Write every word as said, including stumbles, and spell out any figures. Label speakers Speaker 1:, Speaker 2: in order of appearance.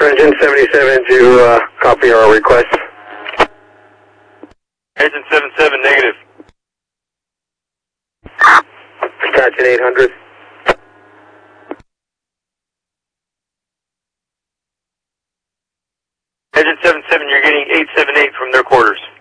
Speaker 1: Engine seventy-seven to uh, copy our request.
Speaker 2: Engine seventy-seven, negative.
Speaker 1: Attaching eight hundred.
Speaker 2: Engine seventy-seven, you're getting eight seven eight from their quarters.